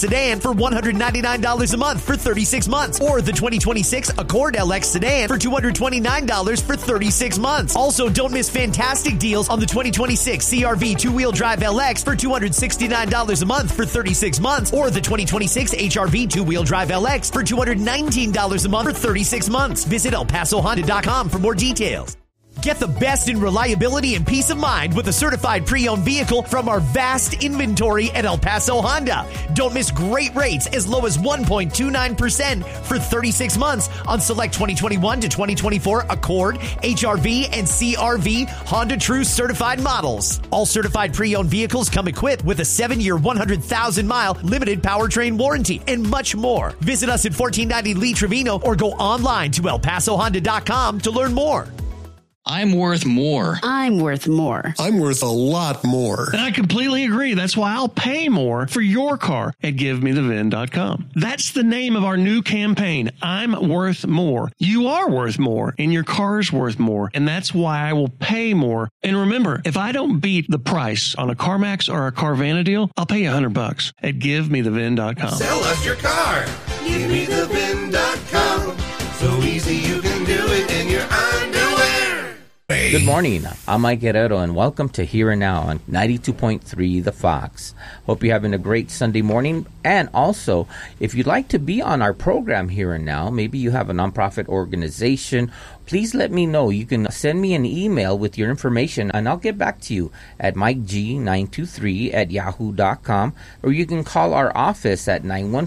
sedan for $199 a month for 36 months. Or the 2026 Accord LX sedan for $229 for 36 months. Also, don't miss fantastic deals on the 2026 CRV two-wheel drive LX for $269 a month for 36 months. Or the 2026 HRV two-wheel drive LX for $219 a month for 36 months. Visit ElPasoHonda.com for more details. Get the best in reliability and peace of mind with a certified pre-owned vehicle from our vast inventory at El Paso Honda. Don't miss great rates as low as 1.29% for 36 months on select 2021 to 2024 Accord, HRV, and CRV Honda True certified models. All certified pre-owned vehicles come equipped with a 7-year, 100,000-mile limited powertrain warranty and much more. Visit us at 1490 Lee Trevino or go online to ElPasoHonda.com to learn more. I'm worth more. I'm worth more. I'm worth a lot more. And I completely agree. That's why I'll pay more for your car at GiveMeTheVin.com. That's the name of our new campaign. I'm worth more. You are worth more, and your car's worth more. And that's why I will pay more. And remember, if I don't beat the price on a CarMax or a Carvana deal, I'll pay you $100 at GiveMeTheVin.com. Sell us your car. GiveMeTheVin.com. So easy you can do it in your underwear. Good morning. I'm Mike Guerrero, and welcome to Here and Now on 92.3 The Fox. Hope you're having a great Sunday morning. And also, if you'd like to be on our program Here and Now, maybe you have a nonprofit organization, please let me know. You can send me an email with your information, and I'll get back to you at MikeG923@yahoo.com, or you can call our office at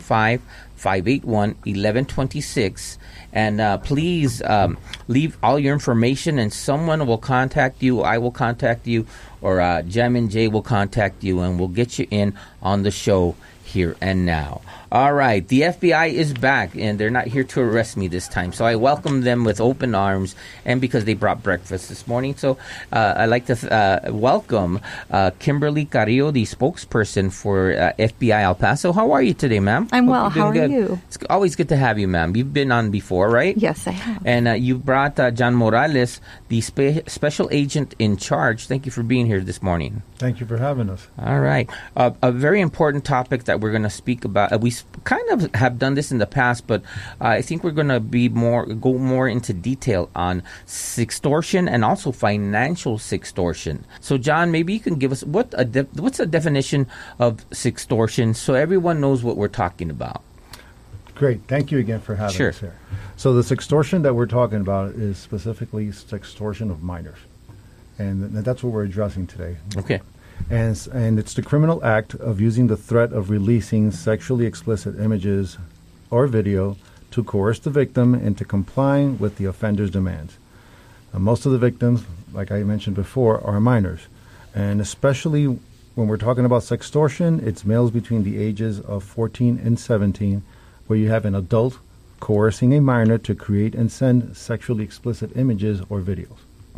915-581-1126. And please leave all your information, and someone will contact you. I will contact you, or Jem and Jay will contact you, and we'll get you in on the show Here and Now. All right, the FBI is back, and they're not here to arrest me this time. So I welcome them with open arms, and because they brought breakfast this morning. So I'd like to welcome Kimberly Carrillo, the spokesperson for FBI El Paso. How are you today, ma'am? I'm well. How are you? It's always good to have you, ma'am. You've been on before, right? Yes, I have. And you brought John Morales, the special agent in charge. Thank you for being here this morning. Thank you for having us. All right. A very important topic that we're going to speak about. We kind of have done this in the past, but I think we're going to go more into detail on sextortion and also financial sextortion. So, John, maybe you can give us what's the definition of sextortion so everyone knows what we're talking about. Great. Thank you again for having us here. So the sextortion that we're talking about is specifically sextortion of minors, and that's what we're addressing today. Okay. And it's the criminal act of using the threat of releasing sexually explicit images or video to coerce the victim into complying with the offender's demands. Most of the victims, like I mentioned before, are minors. And especially when we're talking about sextortion, it's males between the ages of 14 and 17, where you have an adult coercing a minor to create and send sexually explicit images or videos.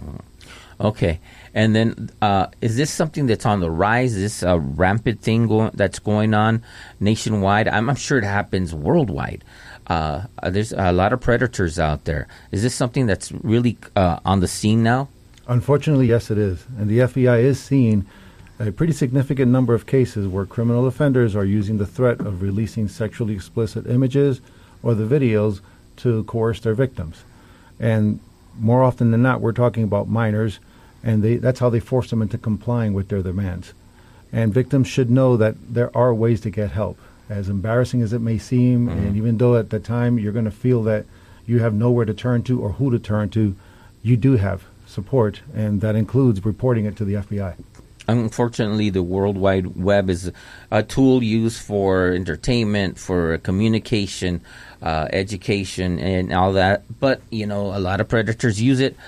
Okay. And then is this something that's on the rise? Is this a rampant thing that's going on nationwide? I'm sure it happens worldwide. There's a lot of predators out there. Is this something that's really on the scene now? Unfortunately, yes, it is. And the FBI is seeing a pretty significant number of cases where criminal offenders are using the threat of releasing sexually explicit images or the videos to coerce their victims. And more often than not, we're talking about minors, and that's how they force them into complying with their demands. And victims should know that there are ways to get help, as embarrassing as it may seem, and even though at the time you're going to feel that you have nowhere to turn to or who to turn to, you do have support, and that includes reporting it to the FBI. Unfortunately, the World Wide Web is a tool used for entertainment, for communication, education, and all that. But, a lot of predators use it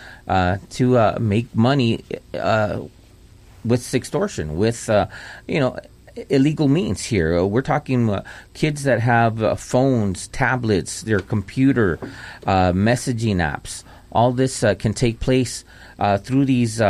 to make money with sextortion, with, illegal means here. We're talking kids that have phones, tablets, their computer, messaging apps. All this can take place through these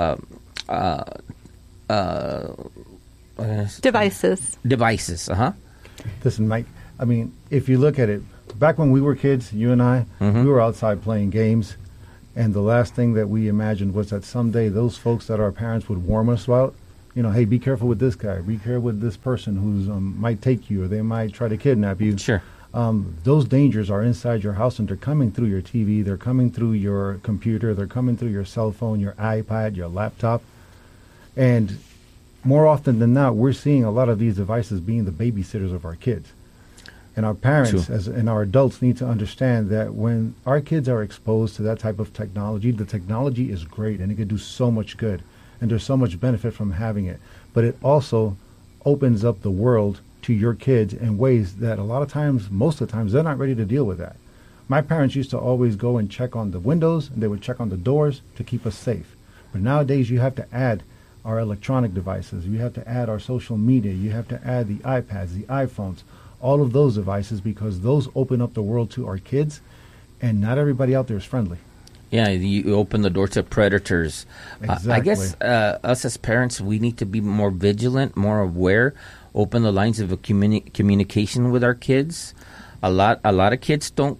devices. Listen, Mike, if you look at it, back when we were kids, you and I, we were outside playing games, and the last thing that we imagined was that someday those folks that our parents would warn us about hey, be careful with this guy, be careful with this person who's might take you, or they might try to kidnap you. Sure. Those dangers are inside your house, and they're coming through your TV, they're coming through your computer, they're coming through your cell phone, your iPad, your laptop. And more often than not, we're seeing a lot of these devices being the babysitters of our kids. And our parents and our adults need to understand that when our kids are exposed to that type of technology, the technology is great and it can do so much good. And there's so much benefit from having it. But it also opens up the world to your kids in ways that a lot of times, most of the times, they're not ready to deal with that. My parents used to always go and check on the windows, and they would check on the doors to keep us safe. But nowadays, you have to add our electronic devices. You have to add our social media. You have to add the iPads, the iPhones, all of those devices, because those open up the world to our kids, and not everybody out there is friendly. Yeah, you open the door to predators. Exactly. I guess us as parents, we need to be more vigilant, more aware, open the lines of communication with our kids. A lot of kids don't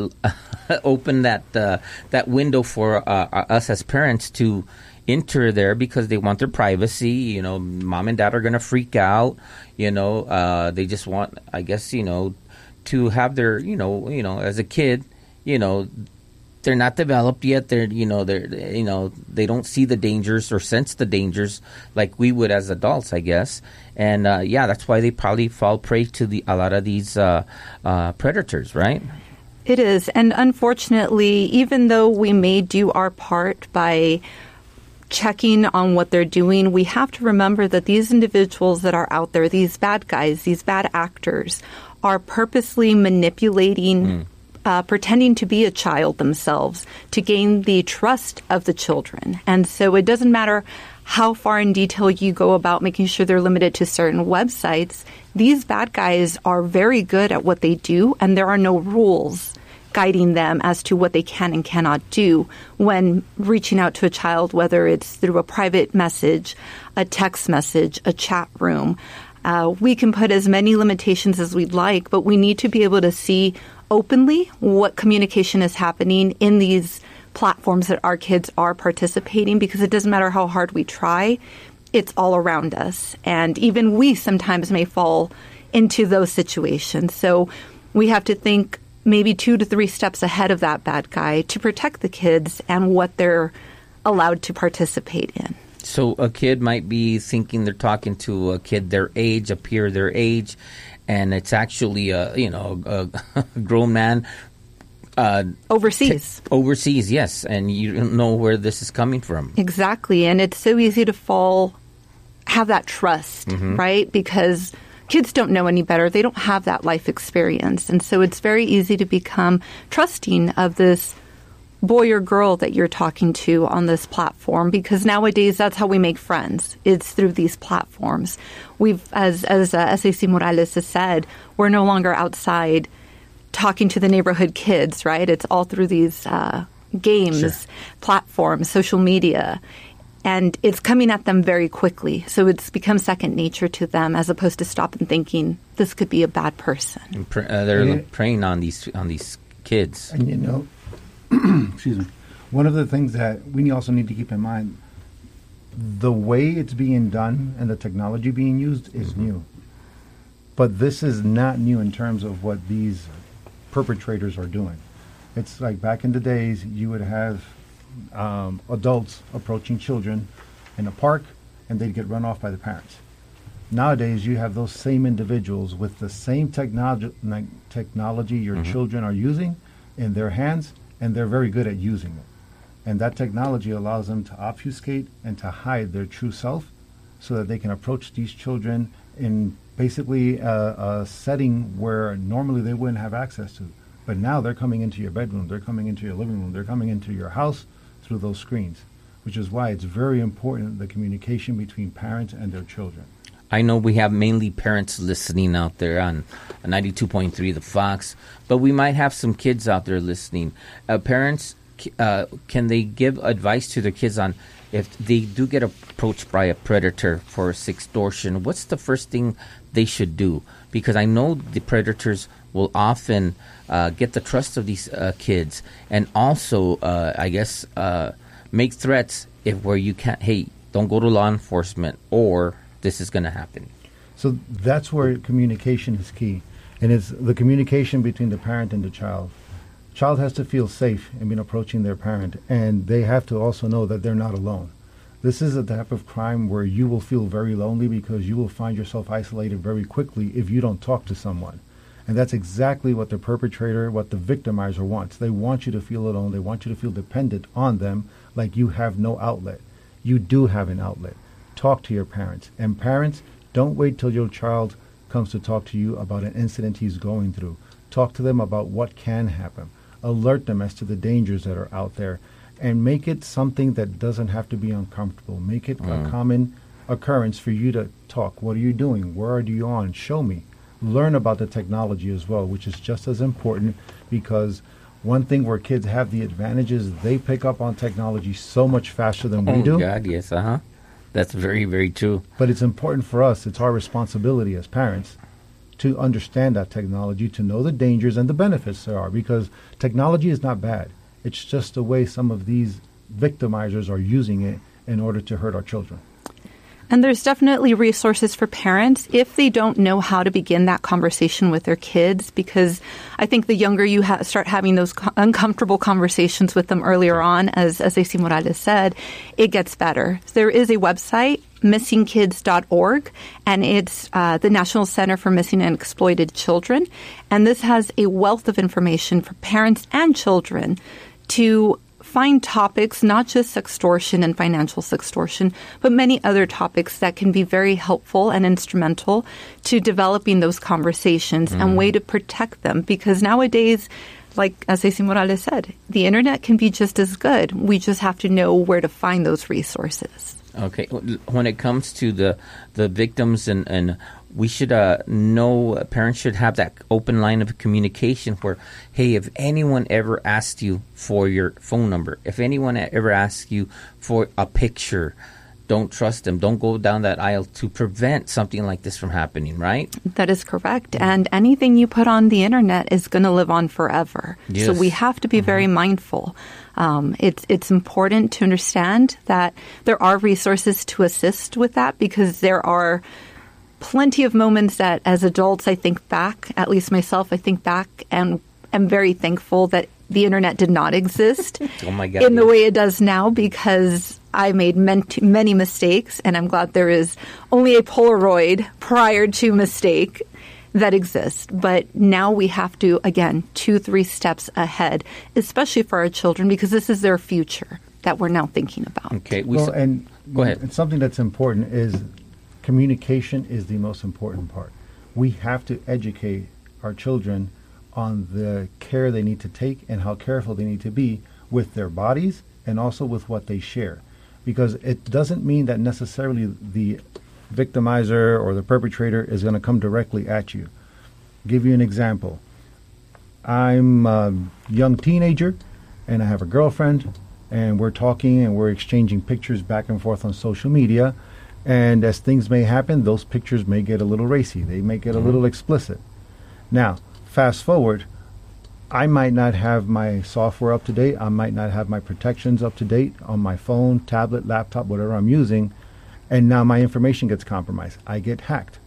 open that window for us as parents to enter there because they want their privacy. Mom and dad are going to freak out. They just want, I guess, to have their, as a kid, they're not developed yet. They don't see the dangers or sense the dangers like we would as adults, I guess. And that's why they probably fall prey to a lot of these predators, right? It is. And unfortunately, even though we may do our part by checking on what they're doing, we have to remember that these individuals that are out there, these bad guys, these bad actors, are purposely manipulating pretending to be a child themselves to gain the trust of the children. And so it doesn't matter how far in detail you go about making sure they're limited to certain websites. These bad guys are very good at what they do, and there are no rules guiding them as to what they can and cannot do when reaching out to a child, whether it's through a private message, a text message, a chat room. We can put as many limitations as we'd like, but we need to be able to see openly what communication is happening in these platforms that our kids are participating, because it doesn't matter how hard we try, it's all around us. And even we sometimes may fall into those situations. So we have to think maybe 2 to 3 steps ahead of that bad guy to protect the kids and what they're allowed to participate in. So a kid might be thinking they're talking to a kid their age, a peer their age, and it's actually a grown man overseas. Overseas, yes, and you don't know where this is coming from. Exactly, and it's so easy to have that trust, right? Because kids don't know any better. They don't have that life experience, and so it's very easy to become trusting of this boy or girl that you're talking to on this platform, because nowadays that's how we make friends. It's through these platforms. We've, as SAC Morales has said, we're no longer outside talking to the neighborhood kids, right? It's all through these games, platforms, social media, and it's coming at them very quickly. So it's become second nature to them, as opposed to stopping thinking this could be a bad person. They're preying on these kids. And excuse me. One of the things that we also need to keep in mind, the way it's being done and the technology being used is new. But this is not new in terms of what these perpetrators are doing. It's like back in the days, you would have adults approaching children in a park, and they'd get run off by the parents. Nowadays, you have those same individuals with the same technology your children are using in their hands, and they're very good at using it. And that technology allows them to obfuscate and to hide their true self so that they can approach these children in basically a setting where normally they wouldn't have access to. But now they're coming into your bedroom, they're coming into your living room, they're coming into your house through those screens, which is why it's very important, the communication between parents and their children. I know we have mainly parents listening out there on 92.3 The Fox, but we might have some kids out there listening. Parents, can they give advice to their kids on if they do get approached by a predator for extortion? What's the first thing they should do? Because I know the predators will often get the trust of these kids, and also, I guess, make threats where you can't. Hey, don't go to law enforcement, or this is going to happen. So that's where communication is key. And it's the communication between the parent and the child. Child has to feel safe in approaching their parent, and they have to also know that they're not alone. This is a type of crime where you will feel very lonely because you will find yourself isolated very quickly if you don't talk to someone. And that's exactly what the perpetrator, what the victimizer wants. They want you to feel alone. They want you to feel dependent on them, like you have no outlet. You do have an outlet. Talk to your parents. And parents, don't wait till your child comes to talk to you about an incident he's going through. Talk to them about what can happen. Alert them as to the dangers that are out there. And make it something that doesn't have to be uncomfortable. Make it a common occurrence for you to talk. What are you doing? Where are you on? Show me. Learn about the technology as well, which is just as important, because one thing where kids have the advantage is they pick up on technology so much faster than we do. Oh, God, yes, That's very, very true. But it's important for us. It's our responsibility as parents to understand that technology, to know the dangers and the benefits there are, because technology is not bad. It's just the way some of these victimizers are using it in order to hurt our children. And there's definitely resources for parents if they don't know how to begin that conversation with their kids, because I think the younger you start having those uncomfortable conversations with them earlier on, as Acey Morales said, it gets better. There is a website, missingkids.org, and it's the National Center for Missing and Exploited Children. And this has a wealth of information for parents and children to find topics, not just sextortion and financial sextortion, but many other topics that can be very helpful and instrumental to developing those conversations and way to protect them. Because nowadays, like as Acey Morales said, the internet can be just as good. We just have to know where to find those resources. Okay. When it comes to the victims, and we should know, parents should have that open line of communication where, hey, if anyone ever asks you for your phone number, if anyone ever asks you for a picture, don't trust them. Don't go down that aisle, to prevent something like this from happening, right? That is correct. And anything you put on the internet is going to live on forever. Yes. So we have to be very mindful. It's important to understand that there are resources to assist with that, because there are plenty of moments that as adults I think back, at least myself, I think back and am very thankful that the internet did not exist oh my God, in the way it does now, because I made many mistakes, and I'm glad there is only a Polaroid prior to mistake that exists. But now we have to, again, 2-3 steps ahead, especially for our children, because this is their future that we're now thinking about. Okay. Go ahead. And something that's important is communication is the most important part. We have to educate our children on the care they need to take and how careful they need to be with their bodies and also with what they share. Because it doesn't mean that necessarily the victimizer or the perpetrator is going to come directly at you. I'll give you an example. I'm a young teenager and I have a girlfriend, and we're talking and we're exchanging pictures back and forth on social media. And as things may happen, those pictures may get a little racy. They may get a little explicit. Now, fast forward, I might not have my software up to date. I might not have my protections up to date on my phone, tablet, laptop, whatever I'm using. And now my information gets compromised. I get hacked.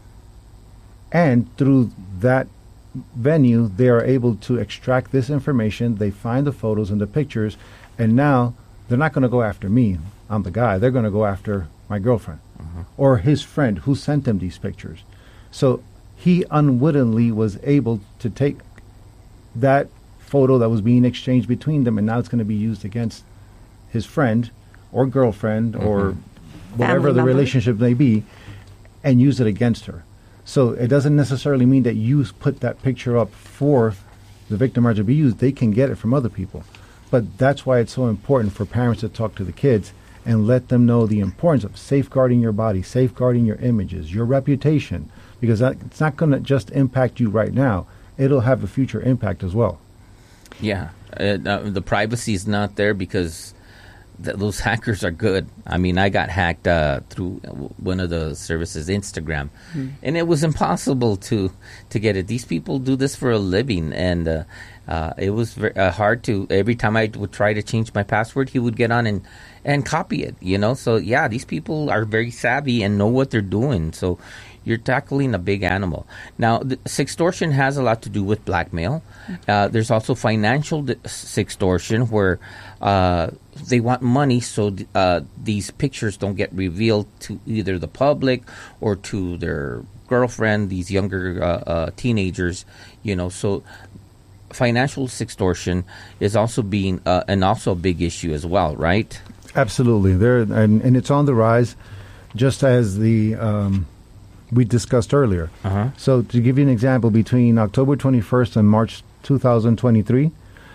And through that venue, they are able to extract this information. They find the photos and the pictures. And now they're not going to go after me. I'm the guy. They're going to go after my girlfriend or his friend who sent him these pictures. So he unwittingly was able to take that photo that was being exchanged between them, and now it's going to be used against his friend or girlfriend or whatever the relationship may be, and use it against her. So it doesn't necessarily mean that you put that picture up for the victimizer to be used. They can get it from other people. But that's why it's so important for parents to talk to the kids and let them know the importance of safeguarding your body, safeguarding your images, your reputation, because it's not going to just impact you right now. It'll have a future impact as well. Yeah. The privacy is not there because those hackers are good. I mean, I got hacked through one of the services, Instagram, and it was impossible to get it. These people do this for a living, and It was hard to, every time I would try to change my password, he would get on and copy it, So, yeah, these people are very savvy and know what they're doing. So you're tackling a big animal. Now, sextortion has a lot to do with blackmail. There's also financial sextortion where they want money so these pictures don't get revealed to either the public or to their girlfriend, these younger teenagers, So financial sextortion is also being also a big issue as well, right? Absolutely. And it's on the rise, just as we discussed earlier. So to give you an example, between October 21st and March 2023,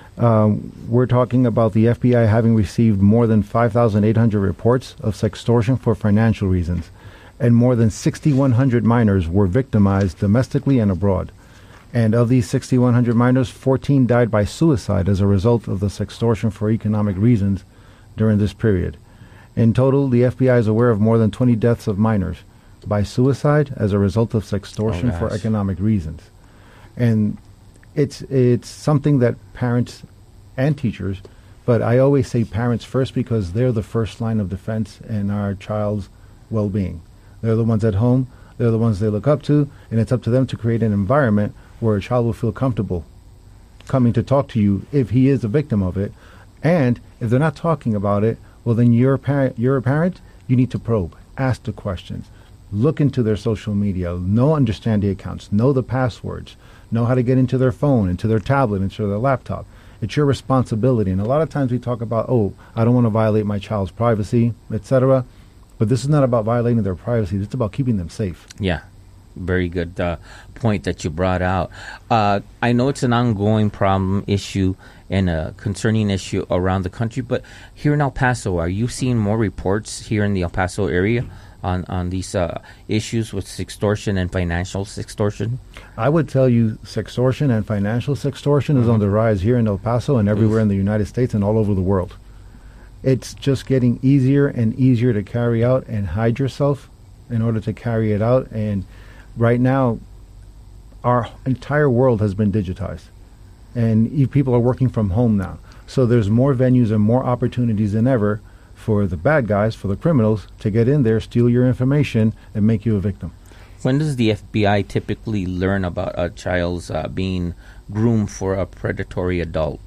we're talking about the FBI having received more than 5,800 reports of sextortion for financial reasons, and more than 6,100 minors were victimized domestically and abroad. And of these 6,100 minors, 14 died by suicide as a result of the sextortion for economic reasons during this period. In total, the FBI is aware of more than 20 deaths of minors by suicide as a result of sextortion for economic reasons. And it's something that parents and teachers, but I always say parents first because they're the first line of defense in our child's well-being. They're the ones at home, they're the ones they look up to, and it's up to them to create an environment where a child will feel comfortable coming to talk to you if he is a victim of it. And if they're not talking about it, well, then you're a parent, you need to probe, ask the questions, look into their social media, understand the accounts, know the passwords, know how to get into their phone, into their tablet, into their laptop. It's your responsibility. And a lot of times we talk about, I don't want to violate my child's privacy, etc. But this is not about violating their privacy. It's about keeping them safe. Yeah. Very good point that you brought out. I know it's an ongoing problem, issue, and a concerning issue around the country, but here in El Paso, are you seeing more reports here in the El Paso area on these issues with sextortion and financial sextortion? I would tell you sextortion and financial sextortion is on the rise here in El Paso and everywhere in the United States and all over the world. It's just getting easier and easier to carry out and hide yourself in order to carry it out. And right now, our entire world has been digitized, and people are working from home now. So there's more venues and more opportunities than ever for the bad guys, for the criminals, to get in there, steal your information, and make you a victim. When does the FBI typically learn about a child's being groomed for a predatory adult?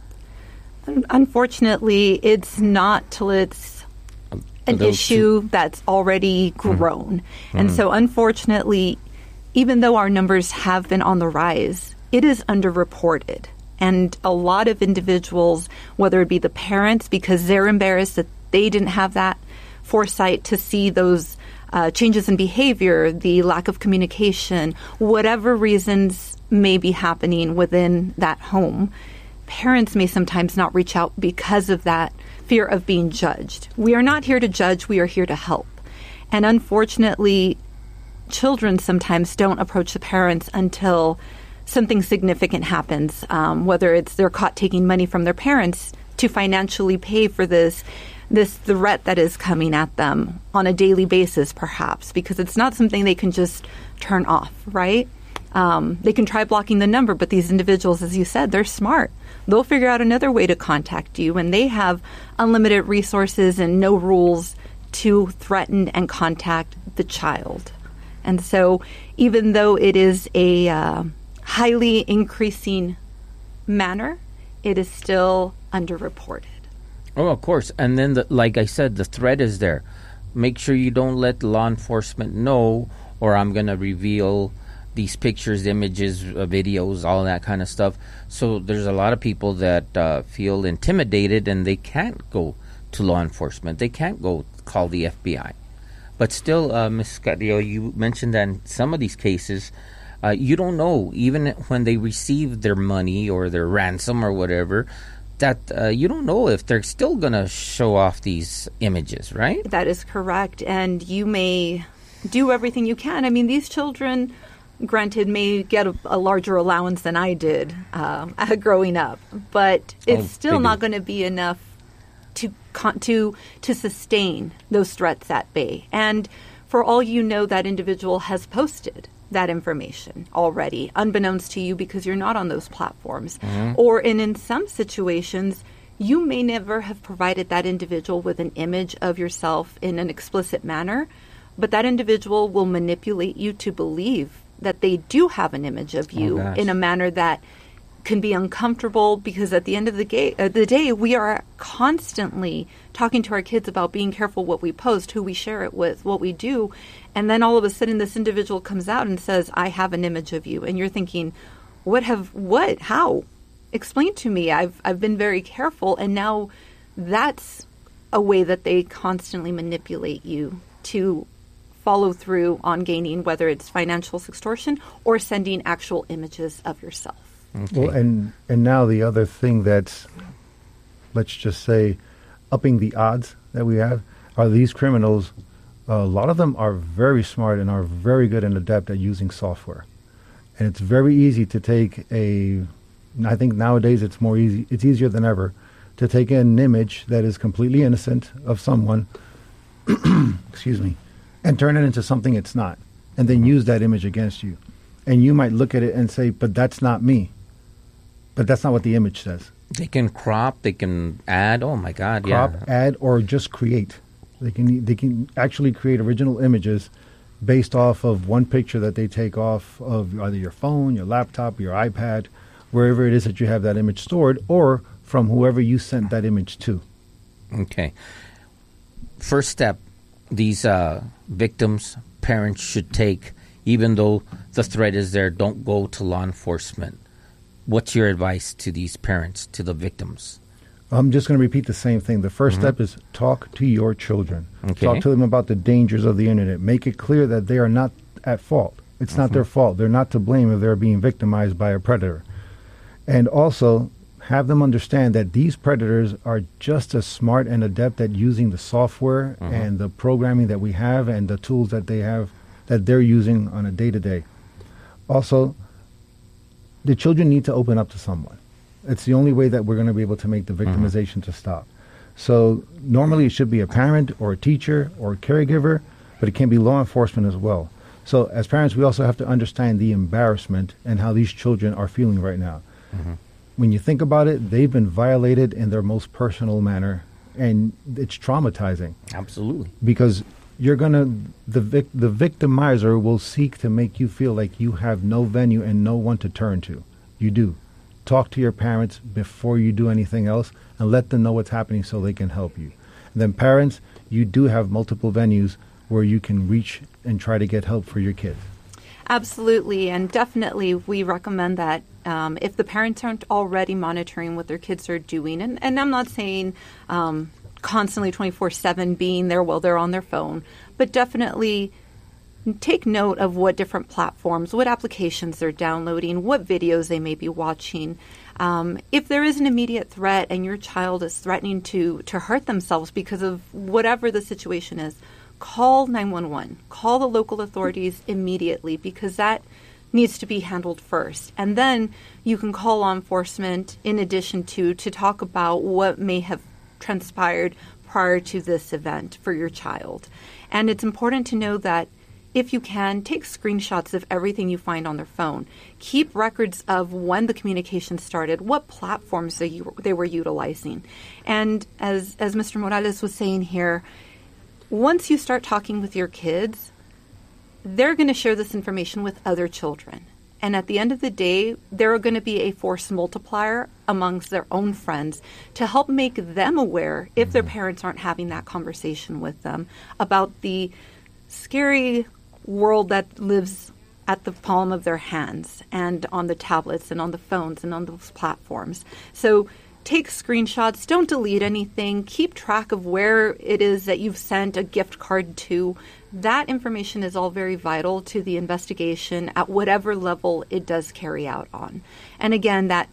Unfortunately, it's not till it's an issue that's already grown. And so unfortunately, even though our numbers have been on the rise, it is underreported. And a lot of individuals, whether it be the parents, because they're embarrassed that they didn't have that foresight to see those changes in behavior, the lack of communication, whatever reasons may be happening within that home, parents may sometimes not reach out because of that fear of being judged. We are not here to judge, we are here to help. And unfortunately, children sometimes don't approach the parents until something significant happens, whether it's they're caught taking money from their parents to financially pay for this threat that is coming at them on a daily basis, perhaps, because it's not something they can just turn off, right? They can try blocking the number, but these individuals, as you said, they're smart. They'll figure out another way to contact you, and they have unlimited resources and no rules to threaten and contact the child. And so even though it is a highly increasing manner, it is still underreported. Oh, of course. And then, like I said, the threat is there. Make sure you don't let law enforcement know, or I'm going to reveal these pictures, images, videos, all that kind of stuff. So there's a lot of people that feel intimidated, and they can't go to law enforcement. They can't go call the FBI. But still, Ms. Carrillo, you mentioned that in some of these cases, you don't know, even when they receive their money or their ransom or whatever, that you don't know if they're still going to show off these images, right? That is correct. And you may do everything you can. I mean, these children, granted, may get a larger allowance than I did growing up, but it's still not going to be enough to sustain those threats at bay. And for all you know, that individual has posted that information already, unbeknownst to you because you're not on those platforms. Or in some situations, you may never have provided that individual with an image of yourself in an explicit manner, but that individual will manipulate you to believe that they do have an image of you in a manner that can be uncomfortable, because at the end of the day, we are constantly talking to our kids about being careful what we post, who we share it with, what we do. And then all of a sudden this individual comes out and says, I have an image of you. And you're thinking, how? Explain to me. I've been very careful. And now that's a way that they constantly manipulate you to follow through on gaining, whether it's financial extortion or sending actual images of yourself. Okay. Well, and now the other thing that's, let's just say, upping the odds that we have are these criminals. A lot of them are very smart and are very good and adept at using software. And it's very easy to take I think nowadays it's easier than ever to take an image that is completely innocent of someone, excuse me, and turn it into something it's not, and then use that image against you. And you might look at it and say, but that's not me. But that's not what the image says. They can crop, they can add. Oh my God, crop, add, or just create. They can actually create original images based off of one picture that they take off of either your phone, your laptop, your iPad, wherever it is that you have that image stored, or from whoever you sent that image to. Okay. First step, these victims, parents should take, even though the threat is there, don't go to law enforcement. What's your advice to these parents, to the victims? I'm just going to repeat the same thing. The first step is talk to your children. Okay. Talk to them about the dangers of the internet. Make it clear that they are not at fault. It's not their fault. They're not to blame if they're being victimized by a predator. And also have them understand that these predators are just as smart and adept at using the software and the programming that we have and the tools that they have that they're using on a day-to-day. Also, the children need to open up to someone. It's the only way that we're going to be able to make the victimization to stop. So normally it should be a parent or a teacher or a caregiver, but it can be law enforcement as well. So as parents, we also have to understand the embarrassment and how these children are feeling right now. When you think about it, they've been violated in their most personal manner, and it's traumatizing. Absolutely. Because the victimizer will seek to make you feel like you have no venue and no one to turn to. You do. Talk to your parents before you do anything else and let them know what's happening so they can help you. And then parents, you do have multiple venues where you can reach and try to get help for your kids. Absolutely, and definitely we recommend that if the parents aren't already monitoring what their kids are doing, and I'm not saying constantly 24/7 being there while they're on their phone, but definitely take note of what different platforms, what applications they're downloading, what videos they may be watching. If there is an immediate threat and your child is threatening to hurt themselves because of whatever the situation is, call 911. Call the local authorities immediately, because that needs to be handled first. And then you can call law enforcement in addition to talk about what may have transpired prior to this event for your child. And it's important to know that if you can, take screenshots of everything you find on their phone. Keep records of when the communication started, what platforms they were utilizing. And as Mr. Morales was saying here, once you start talking with your kids, they're going to share this information with other children. And at the end of the day, they're going to be a force multiplier amongst their own friends to help make them aware, if their parents aren't having that conversation with them, about the scary world that lives at the palm of their hands and on the tablets and on the phones and on those platforms. So take screenshots, don't delete anything, keep track of where it is that you've sent a gift card to. That information is all very vital to the investigation at whatever level it does carry out on. And again, that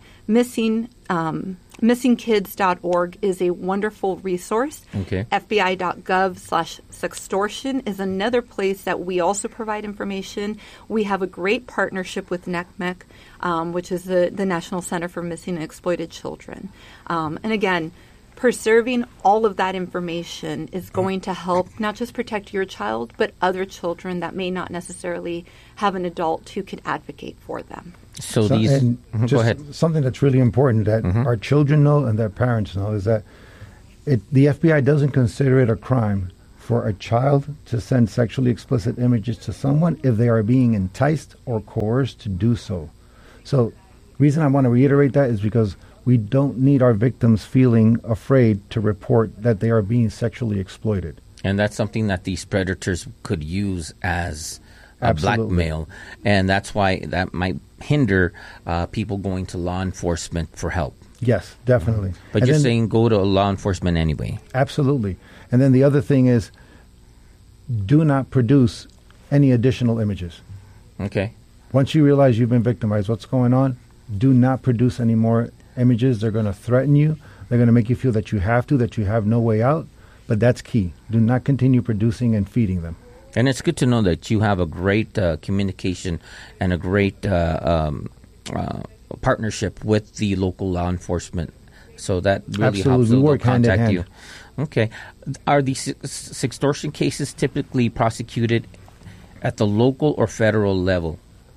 missingkids.org is a wonderful resource. Okay. FBI.gov/sextortion is another place that we also provide information. We have a great partnership with NCMEC, which is the National Center for Missing and Exploited Children. And again, preserving all of that information is going to help not just protect your child, but other children that may not necessarily have an adult who can advocate for them. So these, and go just ahead. something that's really important that our children know and that parents know is that the FBI doesn't consider it a crime for a child to send sexually explicit images to someone if they are being enticed or coerced to do so. So the reason I want to reiterate that is because we don't need our victims feeling afraid to report that they are being sexually exploited. And that's something that these predators could use as a Absolutely. blackmail. And that's why that might hinder people going to law enforcement for help. Yes, definitely. But And you're then- saying go to law enforcement anyway. Absolutely. And then the other thing is, do not produce any additional images. Okay. Once you realize you've been victimized, what's going on? Do not produce any more images. They're going to threaten you. They're going to make you feel that you have no way out. But that's key. Do not continue producing and feeding them. And it's good to know that you have a great communication and a great partnership with the local law enforcement. So that really Absolutely. helps We them work hand in contact hand. you. Okay. Are these sextortion cases typically prosecuted at the local or federal level?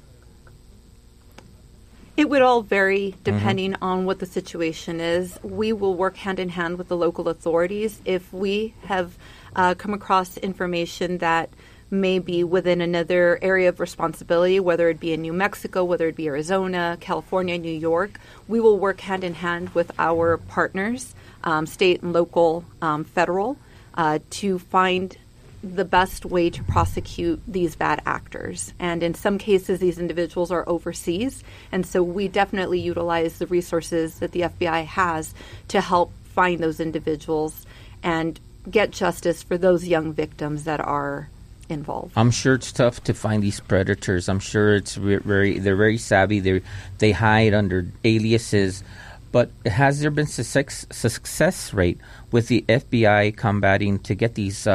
It would all vary depending on what the situation is. We will work hand in hand with the local authorities. If we have come across information that may be within another area of responsibility, whether it be in New Mexico, whether it be Arizona, California, New York, we will work hand in hand with our partners, state and local, federal, to find the best way to prosecute these bad actors. And in some cases, these individuals are overseas. And so we definitely utilize the resources that the FBI has to help find those individuals and get justice for those young victims that are involved. I'm sure it's tough to find these predators. I'm sure it's they're very savvy. They hide under aliases. But has there been success rate with the FBI combating to get these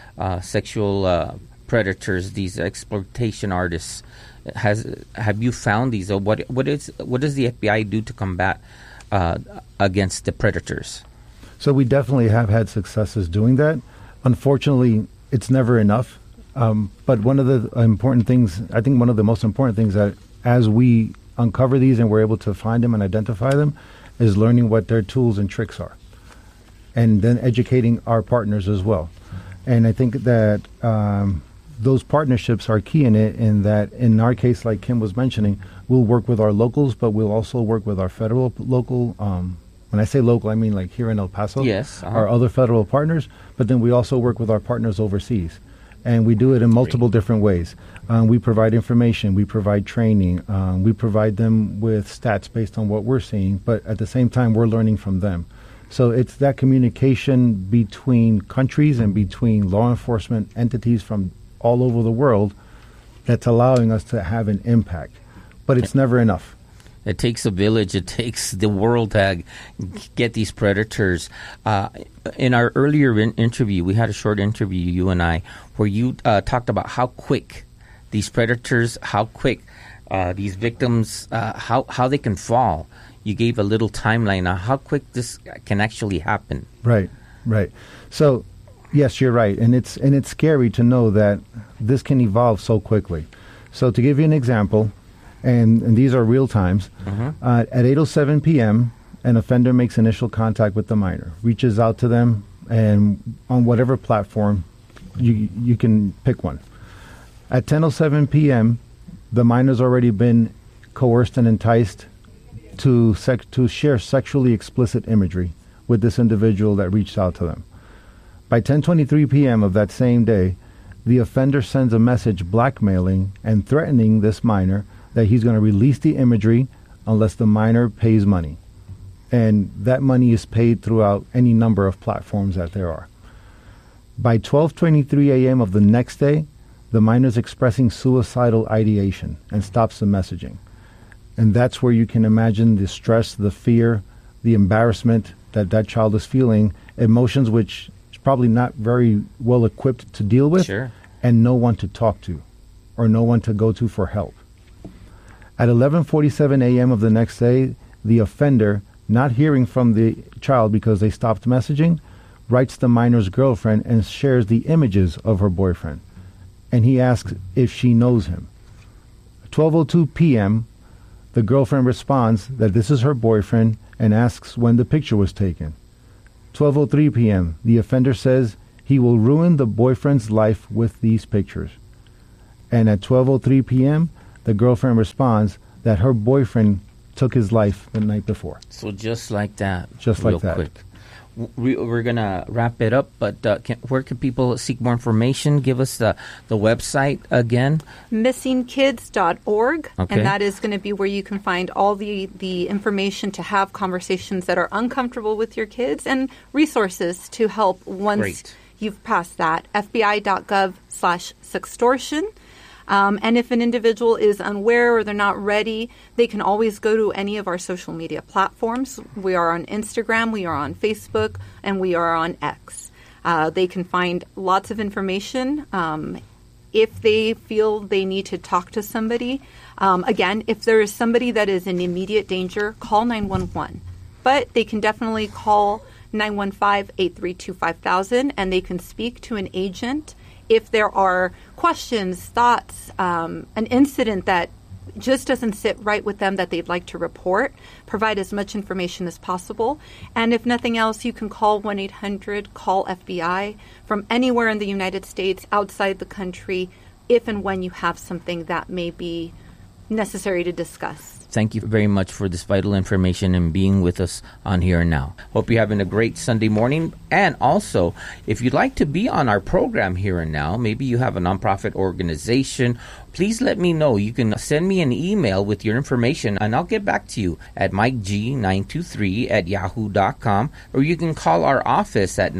sexual predators, these exploitation artists? Have you found these? Or what does the FBI do to combat against the predators? So we definitely have had successes doing that. Unfortunately, it's never enough. But one of the important things, I think one of the most important things that as we uncover these and we're able to find them and identify them is learning what their tools and tricks are. And then educating our partners as well. And I think that those partnerships are key in it, in that in our case, like Kim was mentioning, we'll work with our locals, but we'll also work with our local, when I say local, I mean like here in El Paso, Yes, our other federal partners, but then we also work with our partners overseas. And we do it in multiple different ways. We provide information, we provide training, we provide them with stats based on what we're seeing, but at the same time, we're learning from them. So it's that communication between countries and between law enforcement entities from all over the world that's allowing us to have an impact. But it's never enough. It takes a village. It takes the world to get these predators. In our earlier interview, we had a short interview, you and I, where you talked about how quick these predators, how quick these victims, how they can fall. You gave a little timeline on how quick this can actually happen. Right. So, yes, you're right, and it's scary to know that this can evolve so quickly. So, to give you an example, and these are real times, at 8:07 p.m., an offender makes initial contact with the minor, reaches out to them, and on whatever platform, you can pick one. At 10:07 p.m., the minor's already been coerced and enticed to share sexually explicit imagery with this individual that reached out to them. By 10:23 p.m. of that same day, the offender sends a message blackmailing and threatening this minor that he's going to release the imagery unless the minor pays money. And that money is paid throughout any number of platforms that there are. By 12:23 a.m. of the next day, the minor is expressing suicidal ideation and stops the messaging. And that's where you can imagine the stress, the fear, the embarrassment that child is feeling, emotions which is probably not very well equipped to deal with, Sure. and no one to talk to or no one to go to for help. At 11:47 a.m. of the next day, the offender not hearing from the child because they stopped messaging, writes the minor's girlfriend and shares the images of her boyfriend. And he asks if she knows him. 12:02 p.m., the girlfriend responds that this is her boyfriend and asks when the picture was taken. 12:03 p.m., the offender says he will ruin the boyfriend's life with these pictures. And at 12:03 p.m., the girlfriend responds that her boyfriend took his life the night before. So just like that. Just like that. Real quick. We're going to wrap it up, but where can people seek more information? Give us the website again. Missingkids.org, Okay. and that is going to be where you can find all the information to have conversations that are uncomfortable with your kids and resources to help once Great. you've passed that. FBI.gov/sextortion. And if an individual is unaware or they're not ready, they can always go to any of our social media platforms. We are on Instagram, we are on Facebook, and we are on X. They can find lots of information. If they feel they need to talk to somebody, again, if there is somebody that is in immediate danger, call 911. But they can definitely call 915-832-5000, and they can speak to an agent if there are questions, thoughts, an incident that just doesn't sit right with them that they'd like to report. Provide as much information as possible. And if nothing else, you can call 1-800-CALL-FBI from anywhere in the United States, outside the country, if and when you have something that may be necessary to discuss. Thank you very much for this vital information and being with us on Here and Now. Hope you're having a great Sunday morning. And also, if you'd like to be on our program Here and Now, maybe you have a nonprofit organization, please let me know. You can send me an email with your information, and I'll get back to you at mikeg923@yahoo.com, or you can call our office at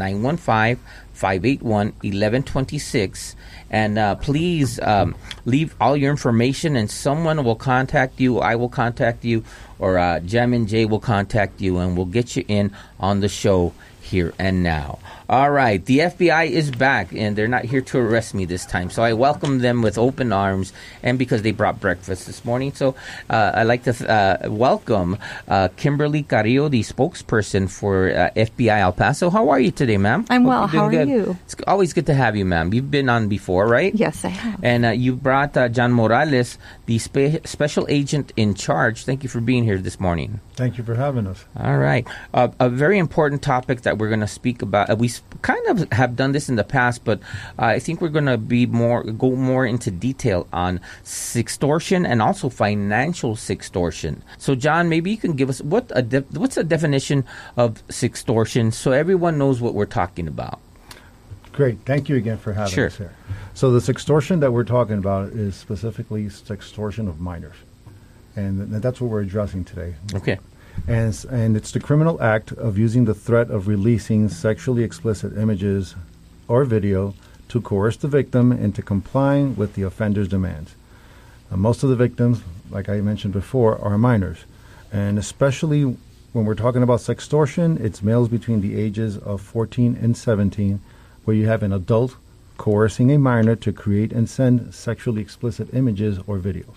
915-581-1126. And please leave all your information, and someone will contact you. I will contact you, or Jem and Jay will contact you, and we'll get you in on the show Here and Now. All right, the FBI is back, and they're not here to arrest me this time. So I welcome them with open arms, and because they brought breakfast this morning. So I'd like to welcome Kimberly Carrillo, the spokesperson for FBI El Paso. How are you today, ma'am? I'm well. Hope you're How are doing good. you? It's always good to have you, ma'am. You've been on before, right? Yes, I have. And you brought John Morales, the special agent in charge. Thank you for being here this morning. Thank you for having us. All right. A very important topic that we're going to speak about. We kind of have done this in the past, but I think we're going to go more into detail on sextortion and also financial sextortion. So, John, maybe you can give us what's the definition of sextortion so everyone knows what we're talking about. Great. Thank you again for having Sure. us here. So the sextortion that we're talking about is specifically sextortion of minors. And that's what we're addressing today. Okay. And it's the criminal act of using the threat of releasing sexually explicit images or video to coerce the victim into complying with the offender's demands. Most of the victims, like I mentioned before, are minors. And especially when we're talking about sextortion, it's males between the ages of 14 and 17, where you have an adult coercing a minor to create and send sexually explicit images or videos.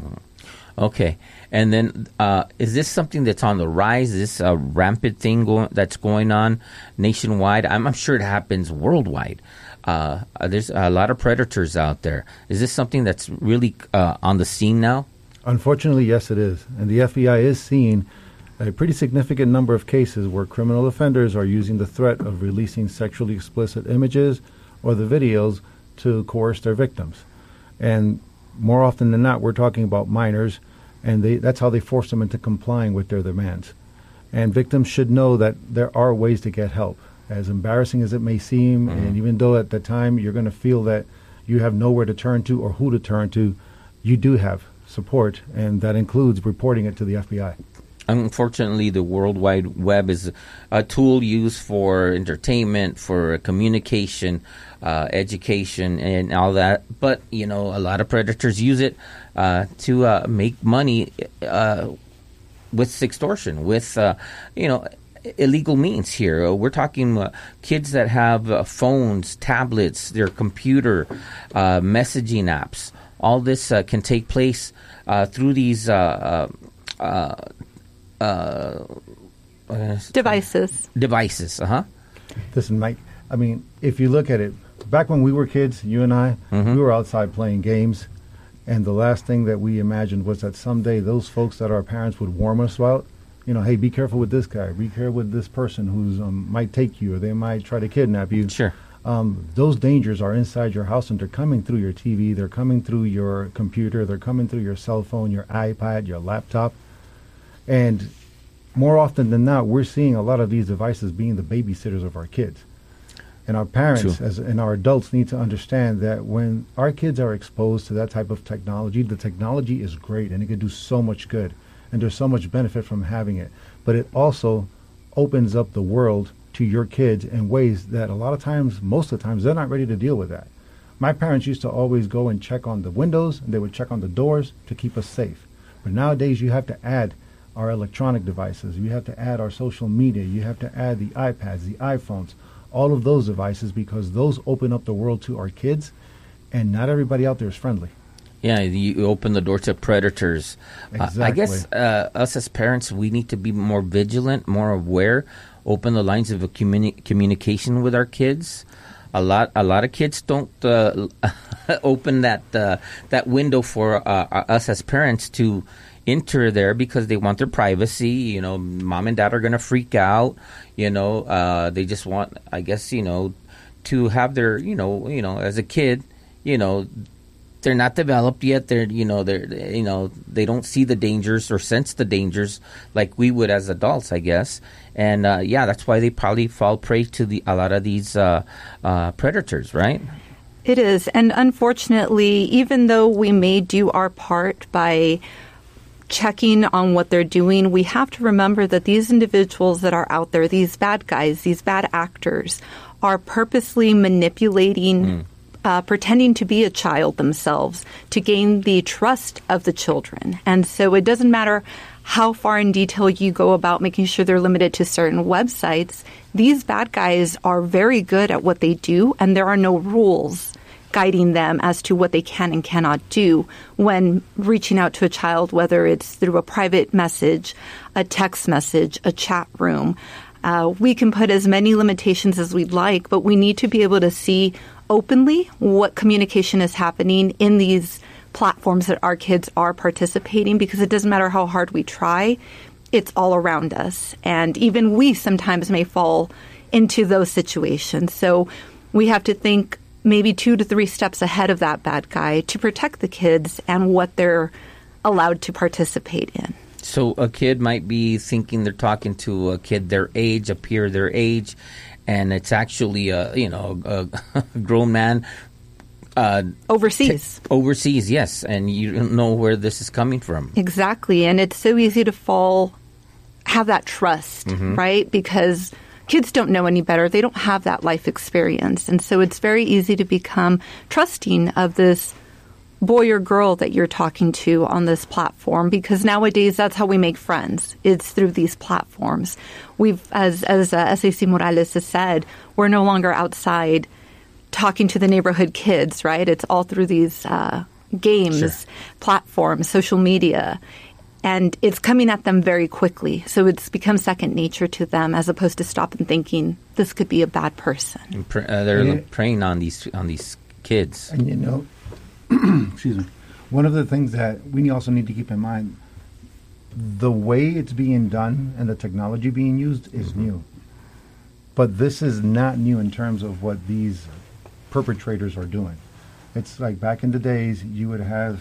Okay, and then is this something that's on the rise? Is this a rampant thing that's going on nationwide? I'm sure it happens worldwide. There's a lot of predators out there. Is this something that's really on the scene now? Unfortunately, yes, it is. And the FBI is seeing a pretty significant number of cases where criminal offenders are using the threat of releasing sexually explicit images or the videos to coerce their victims. And more often than not, we're talking about minors, and that's how they force them into complying with their demands. And victims should know that there are ways to get help. As embarrassing as it may seem, and even though at the time you're going to feel that you have nowhere to turn to or who to turn to, you do have support, and that includes reporting it to the FBI. Unfortunately, the World Wide Web is a tool used for entertainment, for communication, education, and all that. But, a lot of predators use it to make money with sextortion, with, illegal means here. We're talking kids that have phones, tablets, their computer, messaging apps. All this can take place through these Devices. Listen, Mike, I mean, if you look at it, back when we were kids, you and I, we were outside playing games, and the last thing that we imagined was that someday those folks that our parents would warn us about, hey, be careful with this guy, be careful with this person who's might take you, or they might try to kidnap you. Sure. Those dangers are inside your house, and they're coming through your TV, they're coming through your computer, they're coming through your cell phone, your iPad, your laptop. And more often than not, we're seeing a lot of these devices being the babysitters of our kids. And our parents and our adults need to understand that when our kids are exposed to that type of technology, the technology is great and it can do so much good. And there's so much benefit from having it. But it also opens up the world to your kids in ways that a lot of times, most of the times, they're not ready to deal with that. My parents used to always go and check on the windows, and they would check on the doors to keep us safe. But nowadays, you have to add our electronic devices. You have to add our social media. You have to add the iPads, the iPhones, all of those devices, because those open up the world to our kids, and not everybody out there is friendly. Yeah, you open the door to predators. Exactly. I guess us as parents, we need to be more vigilant, more aware, open the lines of communication with our kids. A lot of kids don't open that window for us as parents to enter there because they want their privacy. Mom and dad are going to freak out. They just want, I guess, to have their, as a kid, they're not developed yet. They don't see the dangers or sense the dangers like we would as adults, I guess. And that's why they probably fall prey to a lot of these predators, right? It is. And unfortunately, even though we may do our part by checking on what they're doing, we have to remember that these individuals that are out there, these bad guys, these bad actors, are purposely manipulating pretending to be a child themselves to gain the trust of the children. And so it doesn't matter how far in detail you go about making sure they're limited to certain websites. These bad guys are very good at what they do, and there are no rules guiding them as to what they can and cannot do when reaching out to a child, whether it's through a private message, a text message, a chat room. We can put as many limitations as we'd like, but we need to be able to see openly what communication is happening in these platforms that our kids are participating, because it doesn't matter how hard we try, it's all around us. And even we sometimes may fall into those situations. So we have to think maybe 2 to 3 steps ahead of that bad guy to protect the kids and what they're allowed to participate in. So a kid might be thinking they're talking to a kid their age, a peer their age, and it's actually a grown man overseas. Overseas, yes, and you don't know where this is coming from. Exactly, and it's so easy to have that trust, right? Because kids don't know any better. They don't have that life experience, and so it's very easy to become trusting of this boy or girl that you're talking to on this platform, because nowadays that's how we make friends. It's through these platforms. We've, as SAC Morales has said, we're no longer outside talking to the neighborhood kids, right? It's all through these games, platforms, social media, and it's coming at them very quickly. So it's become second nature to them, as opposed to stopping thinking this could be a bad person. They're preying on these kids. And excuse me. One of the things that we also need to keep in mind, the way it's being done and the technology being used is new. But this is not new in terms of what these perpetrators are doing. It's like back in the days, you would have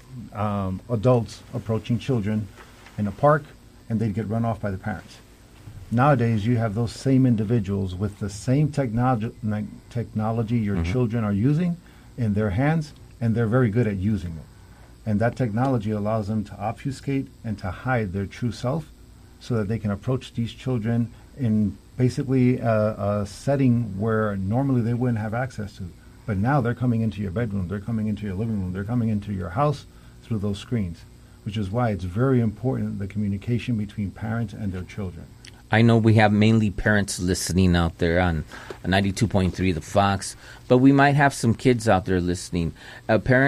adults approaching children in a park, and they'd get run off by the parents. Nowadays, you have those same individuals with the same technology your children are using in their hands, and they're very good at using it. And that technology allows them to obfuscate and to hide their true self so that they can approach these children in basically a setting where normally they wouldn't have access to. But now they're coming into your bedroom, they're coming into your living room, they're coming into your house through those screens, which is why it's very important, the communication between parents and their children. I know we have mainly parents listening out there on 92.3 The Fox, but we might have some kids out there listening. Parents,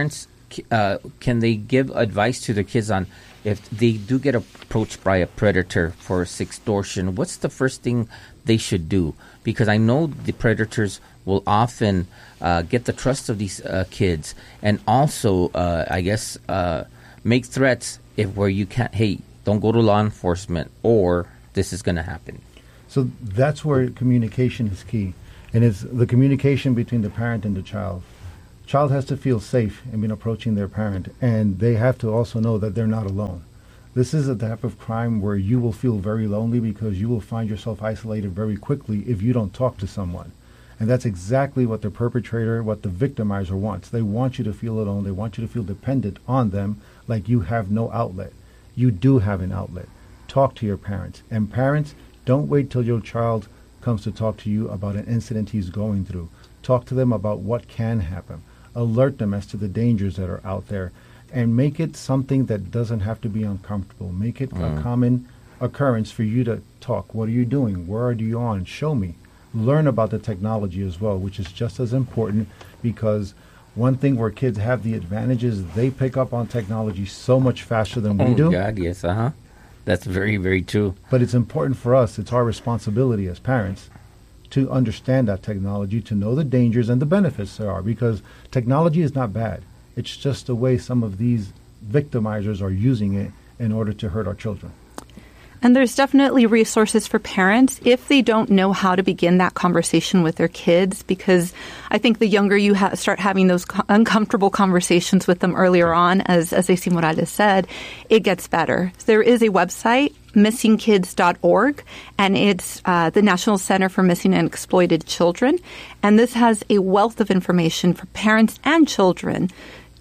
can they give advice to their kids on if they do get approached by a predator for extortion? What's the first thing they should do? Because I know the predators will often get the trust of these kids, and also, I guess, make threats where you can't. Hey, don't go to law enforcement, or this is going to happen. So that's where communication is key, and it's the communication between the parent and the child. Child has to feel safe in approaching their parent, and they have to also know that they're not alone. This is a type of crime where you will feel very lonely because you will find yourself isolated very quickly if you don't talk to someone. And that's exactly what the perpetrator, what the victimizer wants. They want you to feel alone. They want you to feel dependent on them, like you have no outlet. You do have an outlet. Talk to your parents. And parents, don't wait till your child comes to talk to you about an incident he's going through. Talk to them about what can happen. Alert them as to the dangers that are out there. And make it something that doesn't have to be uncomfortable. Make it a common occurrence for you to talk. What are you doing? Where are you on? Show me. Learn about the technology as well, which is just as important, because one thing where kids have the advantage is they pick up on technology so much faster than we do. Oh, God, yes, That's very, very true. But it's important for us, it's our responsibility as parents to understand that technology, to know the dangers and the benefits there are, because technology is not bad. It's just the way some of these victimizers are using it in order to hurt our children. And there's definitely resources for parents if they don't know how to begin that conversation with their kids, because I think the younger you start having those uncomfortable conversations with them earlier on, as Ceci Morales said, it gets better. There is a website, missingkids.org, and it's the National Center for Missing and Exploited Children. And this has a wealth of information for parents and children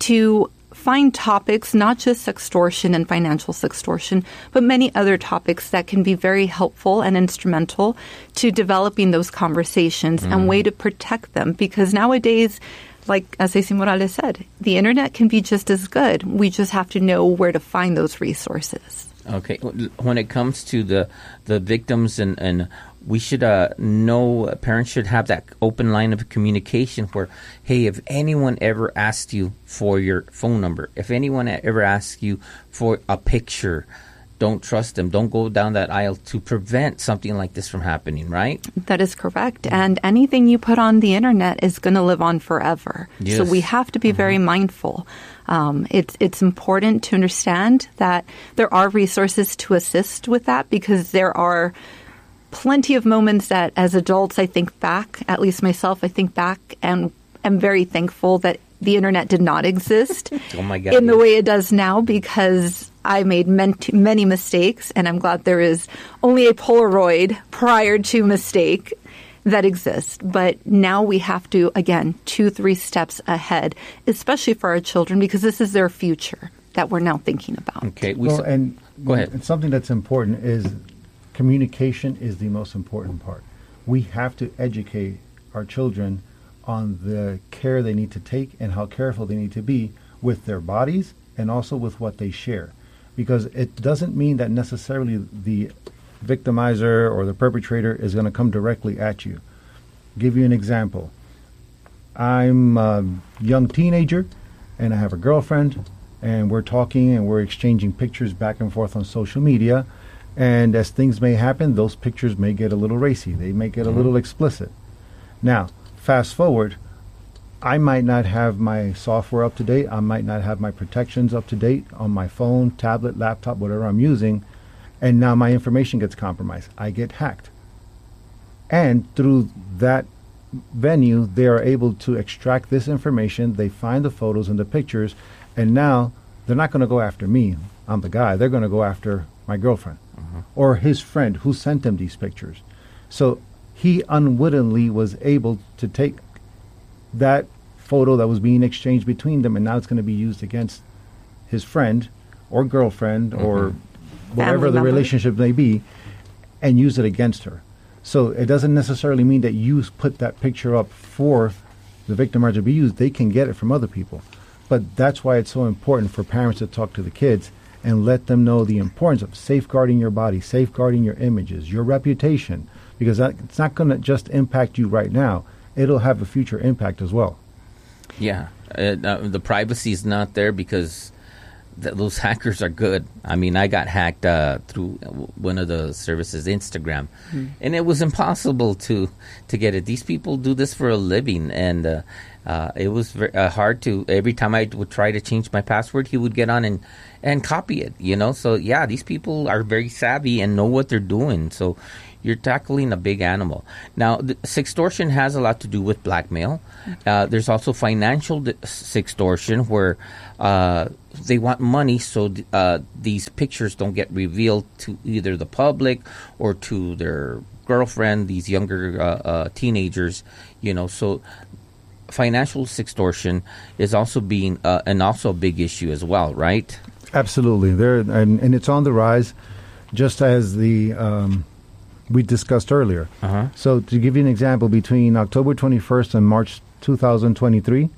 to find topics, not just sextortion and financial sextortion, but many other topics that can be very helpful and instrumental to developing those conversations and way to protect them. Because nowadays, like as Ceci Morales said, the internet can be just as good. We just have to know where to find those resources. Okay. When it comes to the victims, and we should know, parents should have that open line of communication where, hey, if anyone ever asks you for your phone number, if anyone ever asks you for a picture, don't trust them. Don't go down that aisle, to prevent something like this from happening, right? That is correct. And anything you put on the internet is going to live on forever. Yes. So we have to be very mindful. It's important to understand that there are resources to assist with that, because there are plenty of moments that as adults I think back, at least myself, I think back and am very thankful that the internet did not exist oh my God, in the way it does now, because I made many mistakes, and I'm glad there is only a Polaroid prior to mistake that exists. But now we have to, again, 2-3 steps ahead, especially for our children, because this is their future that we're now thinking about. Okay. Go ahead. And something that's important is communication is the most important part. We have to educate our children on the care they need to take and how careful they need to be with their bodies and also with what they share. Because it doesn't mean that necessarily the victimizer or the perpetrator is going to come directly at you. Give you an example. I'm a young teenager and I have a girlfriend, and we're talking and we're exchanging pictures back and forth on social media. And as things may happen, those pictures may get a little racy. They may get a little explicit. Now, fast forward, I might not have my software up to date. I might not have my protections up to date on my phone, tablet, laptop, whatever I'm using. And now my information gets compromised. I get hacked. And through that venue, they are able to extract this information. They find the photos and the pictures. And now they're not going to go after me. I'm the guy. They're going to go after my girlfriend or his friend who sent him these pictures. So he unwittingly was able to take that photo that was being exchanged between them, and now it's going to be used against his friend or girlfriend or whatever the relationship may be, and use it against her. So it doesn't necessarily mean that you put that picture up for the victimizer to be used. They can get it from other people. But that's why it's so important for parents to talk to the kids and let them know the importance of safeguarding your body, safeguarding your images, your reputation, because it's not going to just impact you right now. It'll have a future impact as well. Yeah, the privacy is not there because those hackers are good. I mean, I got hacked through one of the services, Instagram, and it was impossible to get it. These people do this for a living, and it was very, hard to. Every time I would try to change my password, he would get on and copy it. So yeah, these people are very savvy and know what they're doing. So you're tackling a big animal. Now, sextortion has a lot to do with blackmail. There's also financial sextortion where they want money so these pictures don't get revealed to either the public or to their girlfriend, these younger teenagers, So financial sextortion is also being and also a big issue as well, right? Absolutely. And it's on the rise, just as we discussed earlier. So to give you an example, between October 21st and March 2023,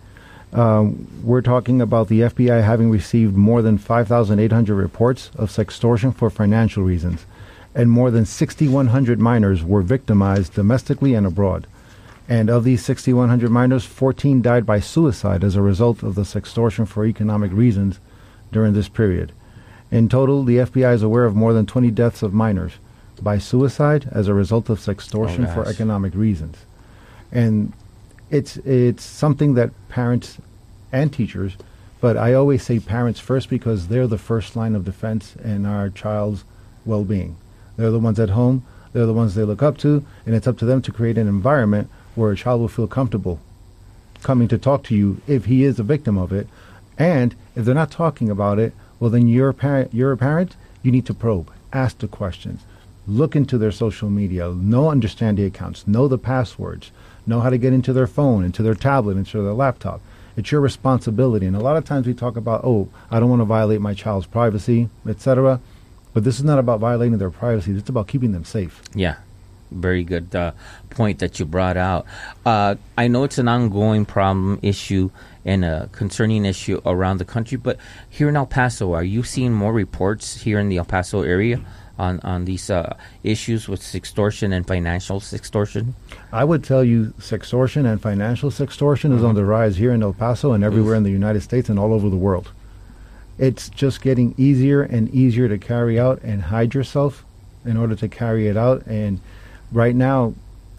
we're talking about the FBI having received more than 5,800 reports of sextortion for financial reasons, and more than 6,100 minors were victimized domestically and abroad. And of these 6,100 minors, 14 died by suicide as a result of the sextortion for economic reasons during this period. In total, the FBI is aware of more than 20 deaths of minors by suicide as a result of sextortion for economic reasons. And it's something that parents and teachers, but I always say parents first because they're the first line of defense in our child's well-being. They're the ones at home, they're the ones they look up to, and it's up to them to create an environment where a child will feel comfortable coming to talk to you if he is a victim of it. And if they're not talking about it, well, then you're a parent, you need to probe, ask the questions. Look into their social media, understand the accounts, know the passwords, know how to get into their phone, into their tablet, into their laptop. It's your responsibility. And a lot of times we talk about, I don't want to violate my child's privacy, etc. But this is not about violating their privacy. It's about keeping them safe. Yeah, very good point that you brought out. I know it's an ongoing problem, issue, and a concerning issue around the country. But here in El Paso, are you seeing more reports here in the El Paso area on these issues with sextortion and financial sextortion? I would tell you sextortion and financial sextortion is on the rise here in El Paso and everywhere in the United States and all over the world. It's just getting easier and easier to carry out and hide yourself in order to carry it out. And right now,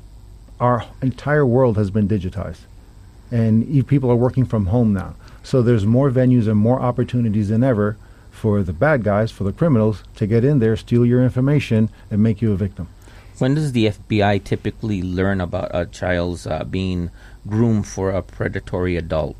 our entire world has been digitized. And people are working from home now. So there's more venues and more opportunities than ever for the bad guys, for the criminals, to get in there, steal your information, and make you a victim. When does the FBI typically learn about a child's being groomed for a predatory adult?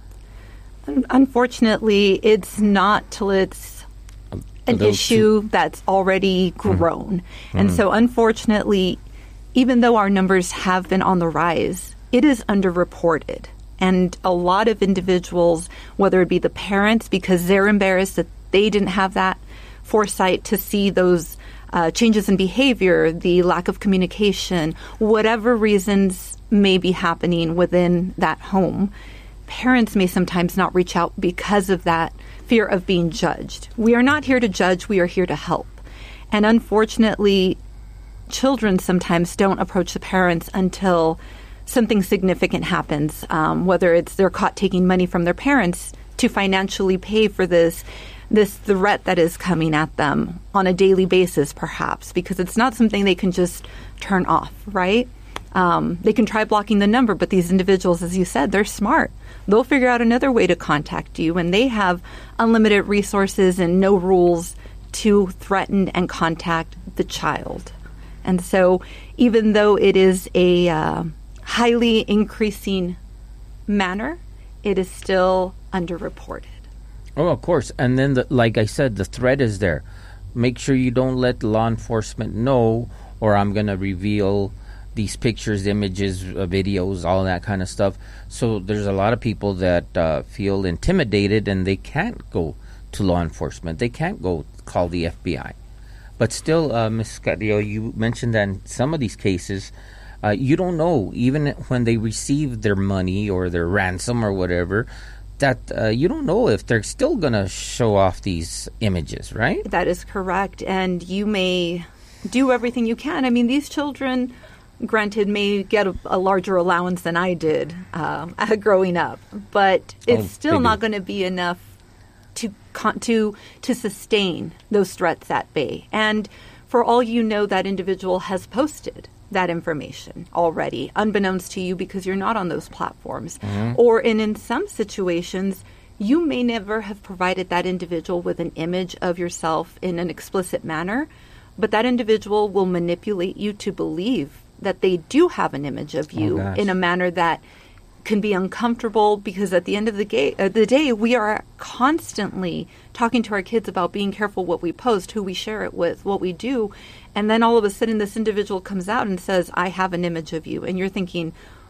Unfortunately, it's not till it's an issue that's already grown. And so, unfortunately, even though our numbers have been on the rise, it is underreported. And a lot of individuals, whether it be the parents, because they're embarrassed that they didn't have that foresight to see those changes in behavior, the lack of communication, whatever reasons may be happening within that home, parents may sometimes not reach out because of that fear of being judged. We are not here to judge, we are here to help. And unfortunately, children sometimes don't approach the parents until something significant happens, whether it's they're caught taking money from their parents to financially pay for this threat that is coming at them on a daily basis, perhaps, because it's not something they can just turn off, right? They can try blocking the number, but these individuals, as you said, they're smart. They'll figure out another way to contact you, and they have unlimited resources and no rules to threaten and contact the child. And so even though it is a highly increasing manner, it is still underreported. Oh, of course. And then, like I said, the threat is there. Make sure you don't let law enforcement know, or I'm going to reveal these pictures, images, videos, all that kind of stuff. So there's a lot of people that feel intimidated and they can't go to law enforcement. They can't go call the FBI. But still, Ms. Carrillo, you mentioned that in some of these cases, you don't know, even when they receive their money or their ransom or whatever, that you don't know if they're still going to show off these images, right? That is correct. And you may do everything you can. I mean, these children, granted, may get a larger allowance than I did growing up, but it's still not going to be enough to sustain those threats at bay. And for all you know, that individual has posted that information already, unbeknownst to you because you're not on those platforms. Or in some situations, you may never have provided that individual with an image of yourself in an explicit manner, but that individual will manipulate you to believe that they do have an image of you in a manner that can be uncomfortable, because at the end of the day, we are constantly talking to our kids about being careful what we post, who we share it with, what we do. And then all of a sudden this individual comes out and says, I have an image of you. And you're thinking,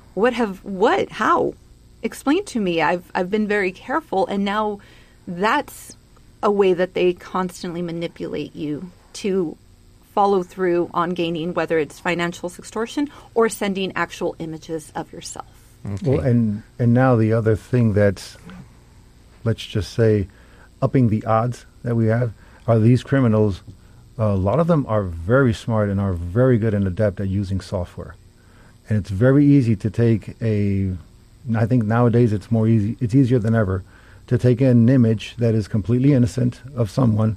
how? Explain to me. I've been very careful. And now that's a way that they constantly manipulate you to follow through on gaining, whether it's financial extortion or sending actual images of yourself. Okay. Well, and now the other thing that's, let's just say, upping the odds that we have are these criminals. A lot of them are very smart and are very good and adept at using software. And it's very easy to take I think nowadays it's easier than ever to take an image that is completely innocent of someone,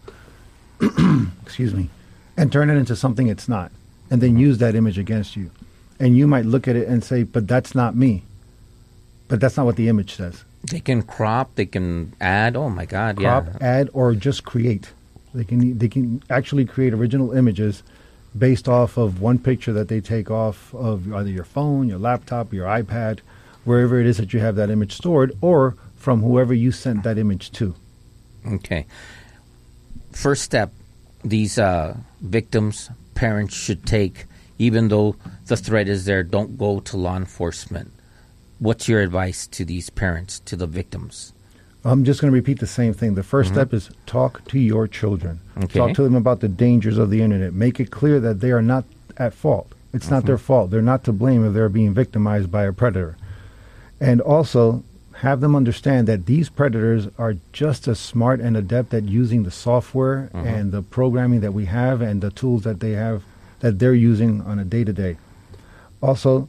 excuse me, and turn it into something it's not, and then use that image against you. And you might look at it and say, but that's not me. But that's not what the image says. They can crop, they can add. Oh my God, crop, add, or just create. They can actually create original images based off of one picture that they take off of either your phone, your laptop, your iPad, wherever it is that you have that image stored, or from whoever you sent that image to. Okay. First step, these victims, parents should take, even though the threat is there, don't go to law enforcement. What's your advice to these parents, to the victims? I'm just going to repeat the same thing. The first step is talk to your children. Okay. Talk to them about the dangers of the internet. Make it clear that they are not at fault. It's not their fault. They're not to blame if they're being victimized by a predator. And also have them understand that these predators are just as smart and adept at using the software and the programming that we have and the tools that they have that they're using on a day-to-day. Also,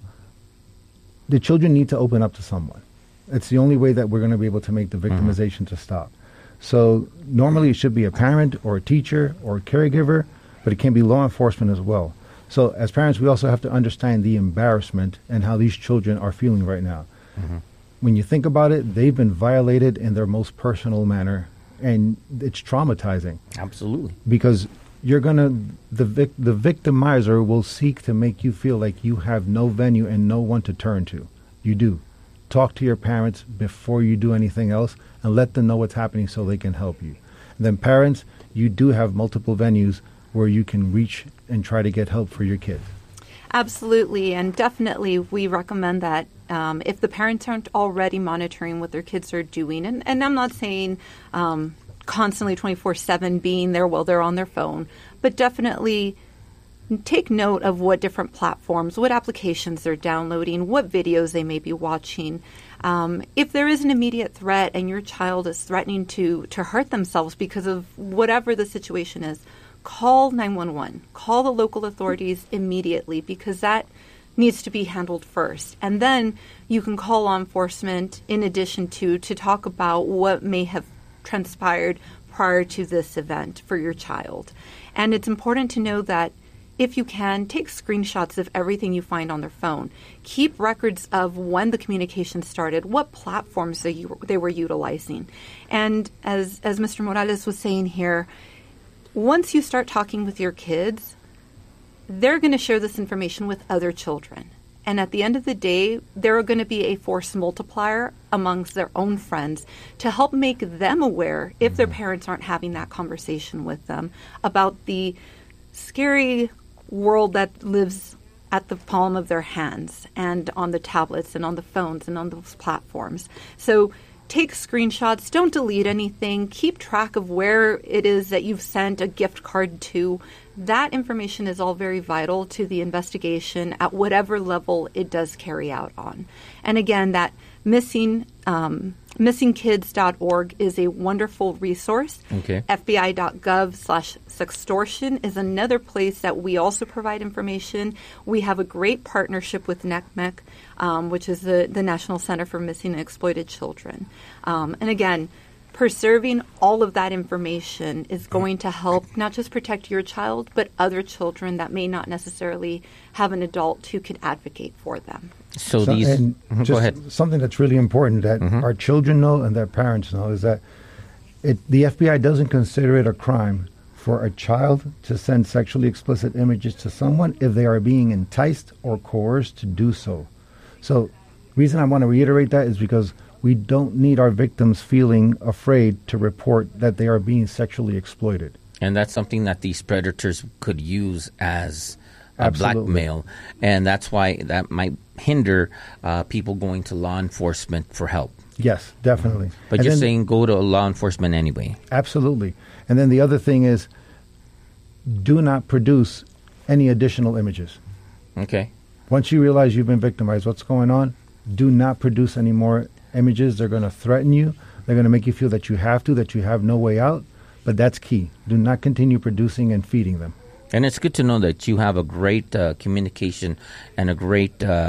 the children need to open up to someone. It's the only way that we're going to be able to make the victimization to stop. So normally it should be a parent or a teacher or a caregiver, but it can be law enforcement as well. So as parents, we also have to understand the embarrassment and how these children are feeling right now. When you think about it, they've been violated in their most personal manner, and it's traumatizing. Absolutely. Because you're the victimizer will seek to make you feel like you have no venue and no one to turn to. You do. Talk to your parents before you do anything else and let them know what's happening so they can help you. And then parents, you do have multiple venues where you can reach and try to get help for your kids. Absolutely, and definitely we recommend that if the parents aren't already monitoring what their kids are doing, and I'm not saying constantly 24/7 being there while they're on their phone, but definitely take note of what different platforms, what applications they're downloading, what videos they may be watching. If there is an immediate threat and your child is threatening to hurt themselves because of whatever the situation is, call 911. Call the local authorities immediately, because that needs to be handled first. And then you can call law enforcement in addition to talk about what may have transpired prior to this event for your child. And it's important to know that if you can, take screenshots of everything you find on their phone. Keep records of when the communication started, what platforms they were utilizing. And as Mr. Morales was saying here, once you start talking with your kids, they're going to share this information with other children. And at the end of the day, they're going to be a force multiplier amongst their own friends to help make them aware, if their parents aren't having that conversation with them, about the scary world that lives at the palm of their hands and on the tablets and on the phones and on those platforms. So take screenshots, don't delete anything, keep track of where it is that you've sent a gift card to. That information is all very vital to the investigation at whatever level it does carry out on. And again, that missing missingkids.org is a wonderful resource. Okay. FBI.gov/sextortion is another place that we also provide information. We have a great partnership with NCMEC, which is the National Center for Missing and Exploited Children. And again, preserving all of that information is going to help not just protect your child, but other children that may not necessarily have an adult who could advocate for them. So these, and go just ahead. something that's really important that our children know and their parents know is that the FBI doesn't consider it a crime for a child to send sexually explicit images to someone if they are being enticed or coerced to do so. So the reason I want to reiterate that is because we don't need our victims feeling afraid to report that they are being sexually exploited. And that's something that these predators could use as a Absolutely. blackmail. And that's why that might hinder people going to law enforcement for help. Yes, definitely. But And you're then- saying go to law enforcement anyway. Absolutely. And then the other thing is, do not produce any additional images. Okay. Once you realize you've been victimized, what's going on? Do not produce any more images. They're going to threaten you. They're going to make you feel that you have no way out. But that's key. Do not continue producing and feeding them. And it's good to know that you have a great communication and a great